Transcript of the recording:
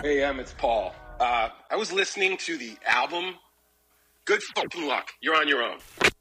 Hey, Em, it's Paul. I was listening to the album. Good fucking luck. You're on your own.